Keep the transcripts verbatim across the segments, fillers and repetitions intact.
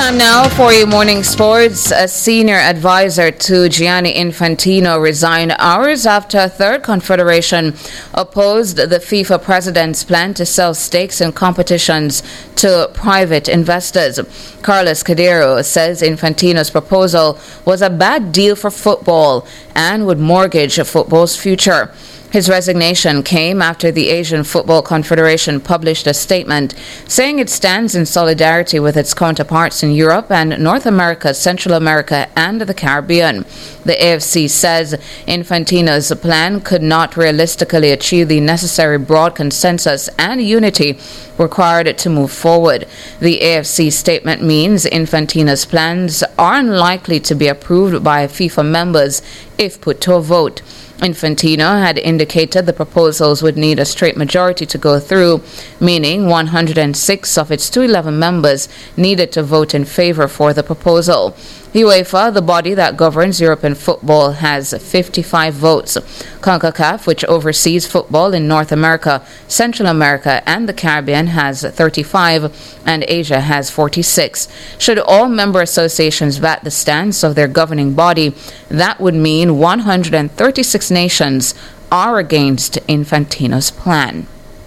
Time now for your morning sports. A senior advisor to Gianni Infantino resigned hours after a third confederation opposed the FIFA president's plan to sell stakes in competitions to private investors. Carlos Cadero says Infantino's proposal was a bad deal for football and would mortgage football's future. His resignation came after the Asian Football Confederation published a statement saying it stands in solidarity with its counterparts in Europe and North America, Central America, and the Caribbean. The A F C says Infantino's plan could not realistically achieve the necessary broad consensus and unity required to move forward. The A F C statement means Infantino's plans are unlikely to be approved by FIFA members if put to a vote. Infantino had indicated the proposals would need a straight majority to go through, meaning one hundred six of its two hundred eleven members needed to vote in favor for the proposal. UEFA, the body that governs European football, has fifty-five votes. CONCACAF, which oversees football in North America, Central America, and the Caribbean, has thirty-five, and Asia has forty-six. Should all member associations vat the stance of their governing body, that would mean one hundred thirty-six nations are against Infantino's plan.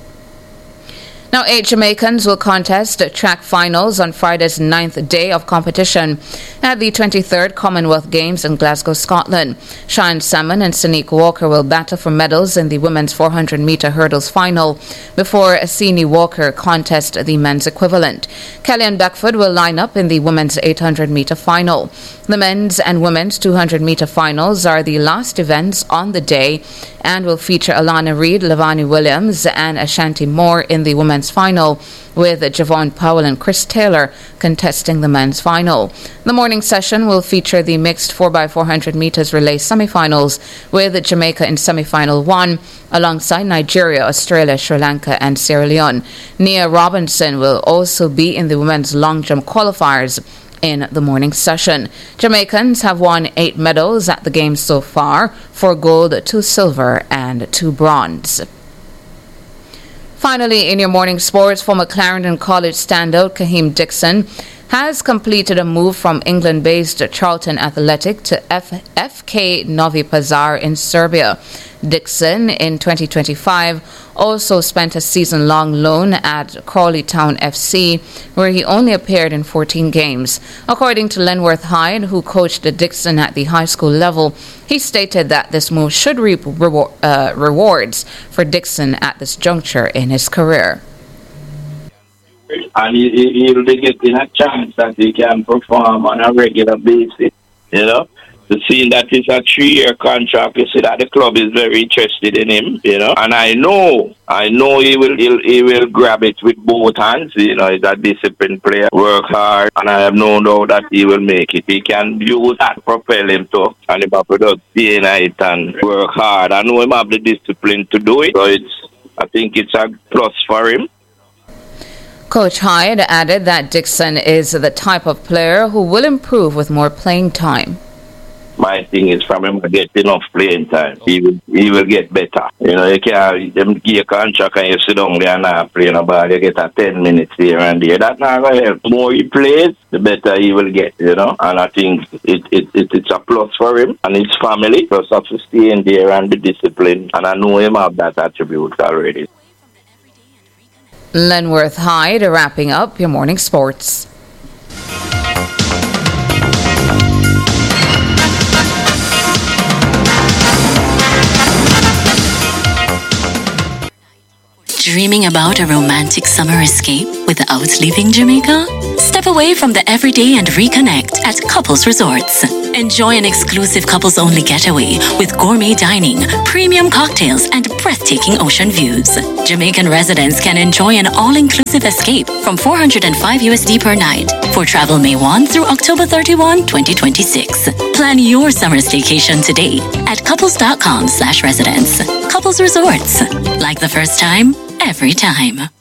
Now, eight Jamaicans will contest track finals on Friday's ninth day of competition at the twenty-third Commonwealth Games in Glasgow, Scotland. Shine Salmon and Sanique Walker will battle for medals in the women's four hundred metre hurdles final before Asini Walker contest the men's equivalent. Kellyanne Beckford will line up in the women's eight hundred metre final. The men's and women's two hundred metre finals are the last events on the day and will feature Alana Reid, Lavani Williams, and Ashanti Moore in the women's final, with Javon Powell and Chris Taylor contesting the men's final. The morning session will feature the mixed four by four hundred metres relay semifinals, with Jamaica in semifinal one, alongside Nigeria, Australia, Sri Lanka, and Sierra Leone. Nia Robinson will also be in the women's long jump qualifiers in the morning session. Jamaicans have won eight medals at the Games so far, four gold, two silver, and two bronze. Finally, in your morning sports, former Clarendon College standout Kaheem Dixon has completed a move from England-based Charlton Athletic to F- FK Novi Pazar in Serbia. Dixon, in twenty twenty-five, also spent a season-long loan at Crawley Town F C, where he only appeared in fourteen games. According to Lenworth Hyde, who coached Dixon at the high school level, he stated that this move should reap rewar- uh, rewards for Dixon at this juncture in his career. And he, he, he'll be getting a chance that he can perform on a regular basis, you know. The seeing that it's a three-year contract, you see that the club is very interested in him, you know. And I know, I know he will, he'll, he will grab it with both hands, you know. He's a disciplined player, work hard, and I have no doubt that he will make it. He can use that to propel him to, and if I put up day and night and work hard. I know him have the discipline to do it, so it's, I think it's a plus for him. Coach Hyde added that Dixon is the type of player who will improve with more playing time. My thing is from him to get enough playing time. He will, he will get better. You know, you can't them give a contract and you sit down there and not play no ball. You get a ten minutes here and there. That's not going to help. The more he plays, the better he will get, you know. And I think it, it, it it's a plus for him and his family. Plus have to stay in there and be disciplined. And I know him have that attribute already. Lenworth Hyde wrapping up your morning sports. Dreaming about a romantic summer escape without leaving Jamaica? Step away from the everyday and reconnect at Couples Resorts. Enjoy an exclusive couples-only getaway with gourmet dining, premium cocktails, and breathtaking ocean views. Jamaican residents can enjoy an all-inclusive escape from four hundred five U S D per night for travel May first through October thirty-first, twenty twenty-six. Plan your summer staycation today at couples.com slash residence. Couples Resorts. Like the first time, every time.